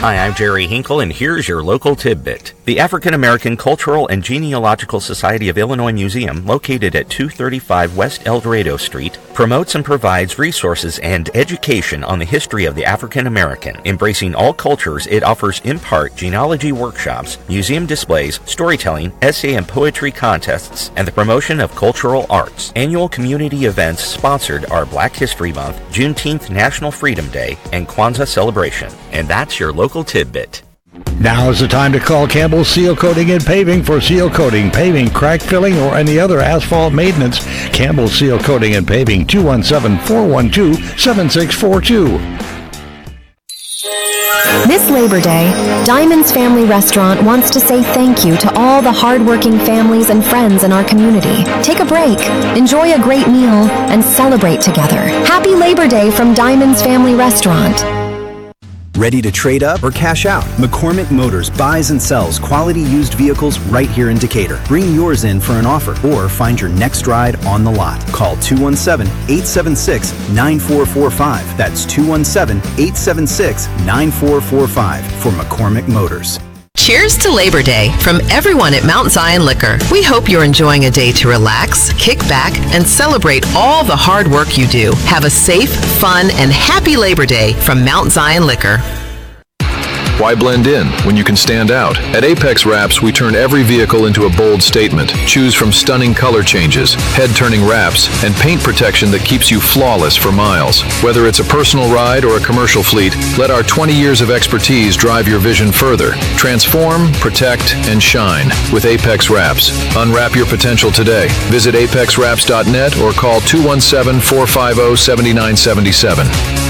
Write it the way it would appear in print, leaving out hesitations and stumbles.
Hi, I'm Jerry Hinkle, and here's your local tidbit. The African American Cultural and Genealogical Society of Illinois Museum, located at 235 West El Dorado Street, promotes and provides resources and education on the history of the African American. Embracing all cultures, it offers in part genealogy workshops, museum displays, storytelling, essay and poetry contests, and the promotion of cultural arts. Annual community events sponsored are Black History Month, Juneteenth National Freedom Day, and Kwanzaa celebration. And that's your local tidbit. Now is the time to call Campbell Seal Coating and Paving for seal coating, paving, crack filling, or any other asphalt maintenance. Campbell Seal Coating and Paving, 217-412-7642. This Labor Day, Diamond's Family Restaurant wants to say thank you to all the hardworking families and friends in our community. Take a break, enjoy a great meal, and celebrate together. Happy Labor Day from Diamond's Family Restaurant. Ready to trade up or cash out? McCormick Motors buys and sells quality used vehicles right here in Decatur. Bring yours in for an offer or find your next ride on the lot. Call 217-876-9445. That's 217-876-9445 for McCormick Motors. Cheers to Labor Day from everyone at Mount Zion Liquor. We hope you're enjoying a day to relax, kick back, and celebrate all the hard work you do. Have a safe, fun, and happy Labor Day from Mount Zion Liquor. Why blend in when you can stand out? At Apex Wraps, we turn every vehicle into a bold statement. Choose from stunning color changes, head-turning wraps, and paint protection that keeps you flawless for miles. Whether it's a personal ride or a commercial fleet, let our 20 years of expertise drive your vision further. Transform, protect, and shine with Apex Wraps. Unwrap your potential today. Visit apexwraps.net or call 217-450-7977.